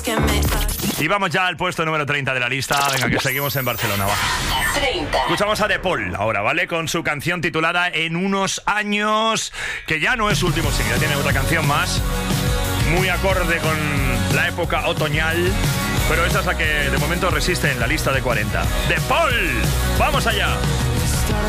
Y vamos ya al puesto número 30 de la lista. Venga, que seguimos en Barcelona, va. 30. Escuchamos a De Paul ahora, ¿vale? Con su canción titulada En unos años, que ya no es su último single, tiene otra canción más, muy acorde con la época otoñal, pero esa es la que de momento resiste en la lista de 40. De Paul, ¡vamos allá!